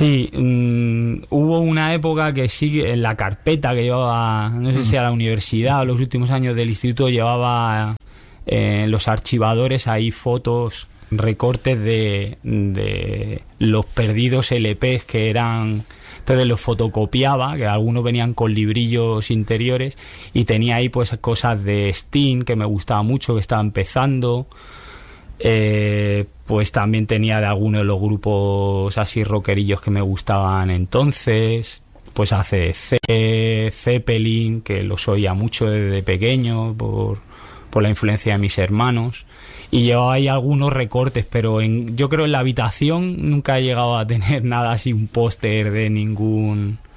Sí, hubo una época que sí, en la carpeta que llevaba, no sé si a la universidad o los últimos años del instituto, llevaba en los archivadores ahí fotos, recortes de los perdidos LPs que eran. Entonces los fotocopiaba, que algunos venían con librillos interiores, y tenía ahí pues cosas de Sting que me gustaba mucho, que estaba empezando. Pues también tenía de algunos de los grupos así rockerillos que me gustaban entonces, pues AC/DC, Zeppelin, que los oía mucho desde pequeño por la influencia de mis hermanos, y llevaba ahí algunos recortes, pero yo creo en la habitación nunca he llegado a tener nada así, un póster de ningún